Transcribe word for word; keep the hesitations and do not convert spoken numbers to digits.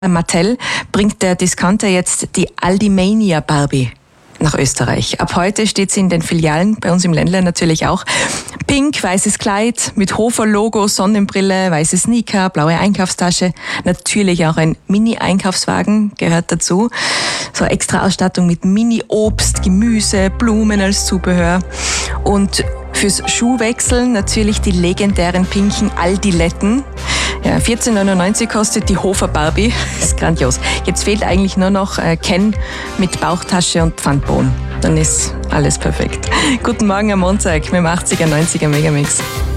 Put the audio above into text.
Mattel bringt der Discounter jetzt die Aldi-Mania Barbie nach Österreich. Ab heute steht sie in den Filialen, bei uns im Ländler natürlich auch. Pink, weißes Kleid mit Hofer-Logo, Sonnenbrille, weiße Sneaker, blaue Einkaufstasche. Natürlich auch ein Mini-Einkaufswagen gehört dazu. So extra Ausstattung mit Mini-Obst, Gemüse, Blumen als Zubehör. Und fürs Schuhwechseln natürlich die legendären pinken Aldiletten. Ja, vierzehn neunundneunzig kostet die Hofer Barbie. Ist grandios. Jetzt fehlt eigentlich nur noch äh, Ken mit Bauchtasche und Pfandbohnen. Dann ist alles perfekt. Guten Morgen am Montag mit dem achtziger neunziger Megamix.